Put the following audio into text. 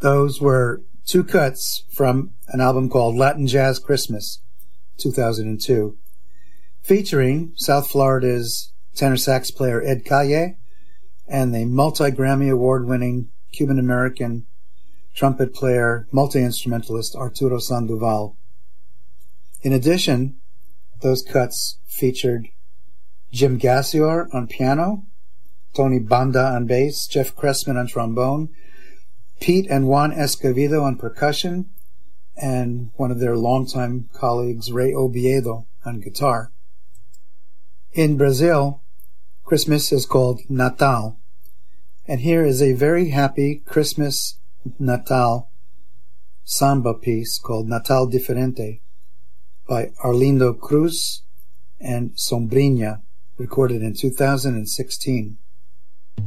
Those were two cuts from an album called Latin Jazz Christmas, 2002, featuring South Florida's tenor sax player Ed Calle and the multi-Grammy award-winning Cuban-American trumpet player, multi-instrumentalist Arturo Sandoval. In addition, those cuts featured Jim Gassior on piano, Tony Banda on bass, Jeff Cressman on trombone, Pete and Juan Escovedo on percussion, and one of their longtime colleagues, Ray Oviedo, on guitar. In Brazil, Christmas is called Natal, and here is a very happy Christmas Natal samba piece called Natal Diferente by Arlindo Cruz and Sombrinha, recorded in 2016.